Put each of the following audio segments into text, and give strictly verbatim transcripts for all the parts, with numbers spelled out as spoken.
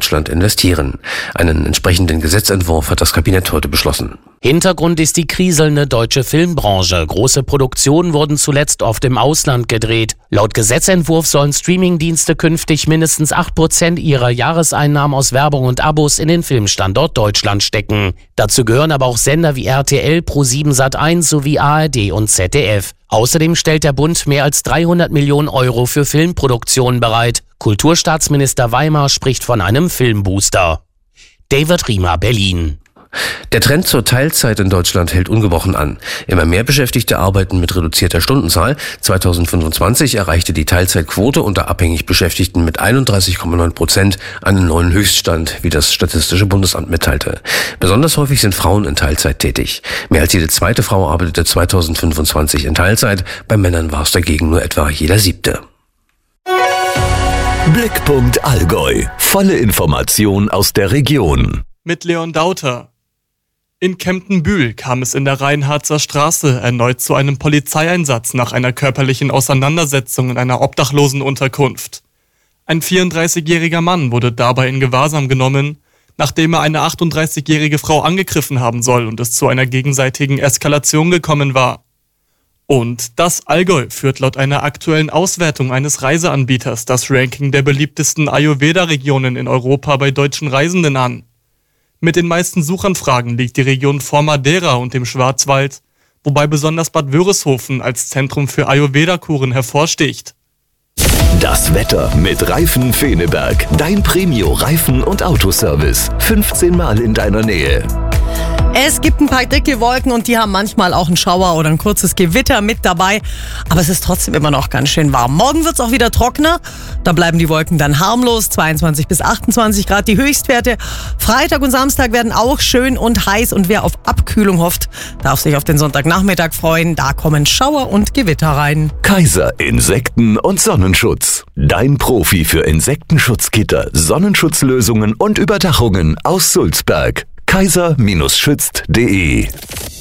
Deutschland investieren. Einen entsprechenden Gesetzentwurf hat das Kabinett heute beschlossen. Hintergrund ist die kriselnde deutsche Filmbranche. Große Produktionen wurden zuletzt oft im Ausland gedreht. Laut Gesetzentwurf sollen Streamingdienste künftig mindestens acht Prozent ihrer Jahreseinnahmen aus Werbung und Abos in den Filmstandort Deutschland stecken. Dazu gehören aber auch Sender wie R T L, ProSieben Sat eins sowie A R D und Z D F. Außerdem stellt der Bund mehr als dreihundert Millionen Euro für Filmproduktionen bereit. Kulturstaatsminister Weimar spricht von einem Filmbooster. David Riemer, Berlin. Der Trend zur Teilzeit in Deutschland hält ungebrochen an. Immer mehr Beschäftigte arbeiten mit reduzierter Stundenzahl. zweitausendfünfundzwanzig erreichte die Teilzeitquote unter abhängig Beschäftigten mit einunddreißig Komma neun Prozent einen neuen Höchststand, wie das Statistische Bundesamt mitteilte. Besonders häufig sind Frauen in Teilzeit tätig. Mehr als jede zweite Frau arbeitete zweitausendfünfundzwanzig in Teilzeit. Bei Männern war es dagegen nur etwa jeder siebte. Blickpunkt Allgäu. Volle Information aus der Region. Mit Leon Dauter. In Kemptenbühl kam es in der Reinhardser Straße erneut zu einem Polizeieinsatz nach einer körperlichen Auseinandersetzung in einer Obdachlosenunterkunft. Ein vierunddreißigjähriger Mann wurde dabei in Gewahrsam genommen, nachdem er eine achtunddreißigjährige Frau angegriffen haben soll und es zu einer gegenseitigen Eskalation gekommen war. Und das Allgäu führt laut einer aktuellen Auswertung eines Reiseanbieters das Ranking der beliebtesten Ayurveda-Regionen in Europa bei deutschen Reisenden an. Mit den meisten Suchanfragen liegt die Region vor Madeira und dem Schwarzwald, wobei besonders Bad Wörishofen als Zentrum für Ayurveda-Kuren hervorsticht. Das Wetter mit Reifen Feneberg. Dein Premio-Reifen- und Autoservice. fünfzehn Mal in deiner Nähe. Es gibt ein paar dicke Wolken und die haben manchmal auch einen Schauer oder ein kurzes Gewitter mit dabei. Aber es ist trotzdem immer noch ganz schön warm. Morgen wird es auch wieder trockener. Da bleiben die Wolken dann harmlos. zweiundzwanzig bis achtundzwanzig Grad die Höchstwerte. Freitag und Samstag werden auch schön und heiß. Und wer auf Abkühlung hofft, darf sich auf den Sonntagnachmittag freuen. Da kommen Schauer und Gewitter rein. Kaiser Insekten- und Sonnenschutz. Dein Profi für Insektenschutzgitter, Sonnenschutzlösungen und Überdachungen aus Sulzberg. kaiser schützt punkt de.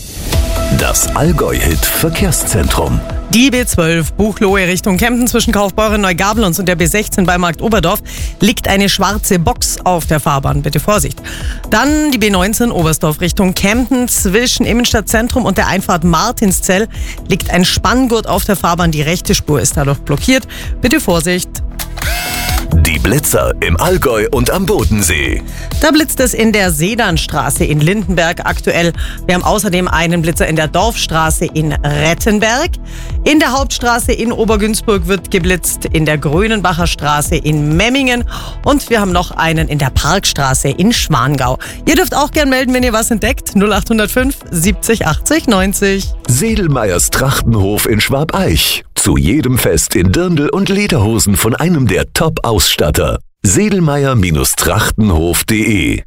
Das Allgäu-Hit-Verkehrszentrum. Die B zwölf Buchloe Richtung Kempten zwischen Kaufbeuren, Neugablonz und der B sechzehn bei Markt Oberdorf liegt eine schwarze Box auf der Fahrbahn. Bitte Vorsicht. Dann die B neunzehn Oberstdorf Richtung Kempten zwischen Innenstadtzentrum und der Einfahrt Martinszell liegt ein Spanngurt auf der Fahrbahn. Die rechte Spur ist dadurch blockiert. Bitte Vorsicht. Die Blitzer im Allgäu und am Bodensee. Da blitzt es in der Sedanstraße in Lindenberg aktuell. Wir haben außerdem einen Blitzer in der Dorfstraße in Rettenberg. In der Hauptstraße in Obergünzburg wird geblitzt, in der Grönenbacher Straße in Memmingen und wir haben noch einen in der Parkstraße in Schwangau. Ihr dürft auch gern melden, wenn ihr was entdeckt. null acht null fünf siebzig achtzig neunzig. Sedelmeyers Trachtenhof in Schwabeich. Zu jedem Fest in Dirndl und Lederhosen von einem der Top-Ausstatter. sedelmeyer Trachtenhof punkt de.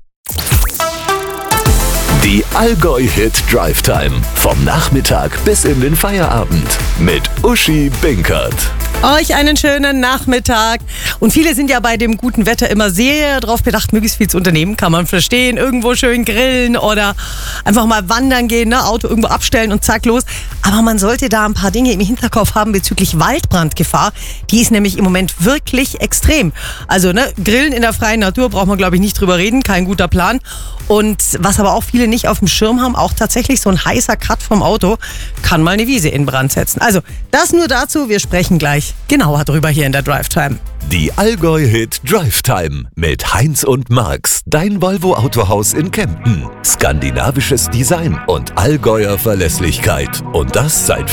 Die Allgäu-Hit Drive Time. Vom Nachmittag bis in den Feierabend. Mit Uschi Binkert. Euch einen schönen Nachmittag. Und viele sind ja bei dem guten Wetter immer sehr darauf bedacht, möglichst viel zu unternehmen. Kann man verstehen. Irgendwo schön grillen oder einfach mal wandern gehen, ne? Auto irgendwo abstellen und zack, los. Aber man sollte da ein paar Dinge im Hinterkopf haben bezüglich Waldbrandgefahr. Die ist nämlich im Moment wirklich extrem. Also ne, Grillen in der freien Natur braucht man, glaube ich, nicht drüber reden. Kein guter Plan. Und was aber auch viele nicht auf dem Schirm haben, auch tatsächlich so ein heißer Cut vom Auto kann mal eine Wiese in Brand setzen. Also das nur dazu. Wir sprechen gleich genauer drüber hier in der Drive Time. Die Allgäu-Hit Drive Time mit Heinz und Marx, dein Volvo-Autohaus in Kempten. Skandinavisches Design und Allgäuer Verlässlichkeit. Und das seit